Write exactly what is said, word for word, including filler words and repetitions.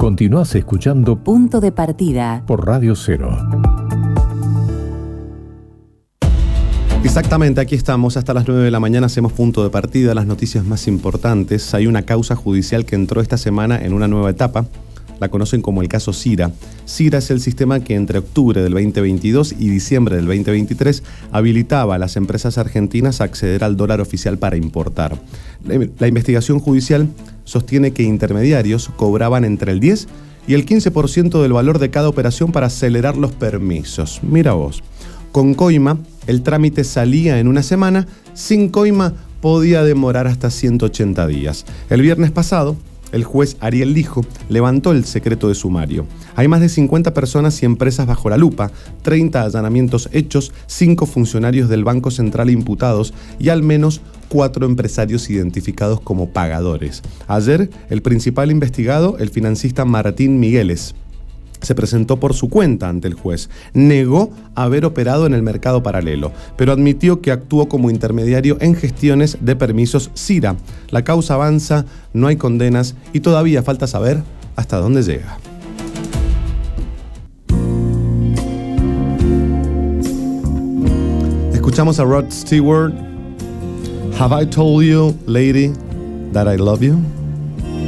Continuás escuchando Punto de Partida por Radio Cero. Exactamente, aquí estamos. Hasta las nueve de la mañana hacemos Punto de Partida, las noticias más importantes. Hay una causa judicial que entró esta semana en una nueva etapa. La conocen como el caso Cira. Cira es el sistema que entre octubre del veinte veintidós y diciembre del veinte veintitrés habilitaba a las empresas argentinas a acceder al dólar oficial para importar. La, la investigación judicial sostiene que intermediarios cobraban entre el diez y el quince por ciento del valor de cada operación para acelerar los permisos. Mira vos, con coima el trámite salía en una semana, sin coima podía demorar hasta ciento ochenta días. El viernes pasado, el juez Ariel Lijo levantó el secreto de sumario. Hay más de cincuenta personas y empresas bajo la lupa, treinta allanamientos hechos, cinco funcionarios del Banco Central imputados y al menos cuatro empresarios identificados como pagadores. Ayer, el principal investigado, el financista Martín Migueles, se presentó por su cuenta ante el juez. Negó haber operado en el mercado paralelo, pero admitió que actuó como intermediario en gestiones de permisos Cira. La causa avanza, no hay condenas y todavía falta saber hasta dónde llega. Escuchamos a Rod Stewart. Have I told you, lady, that I love you?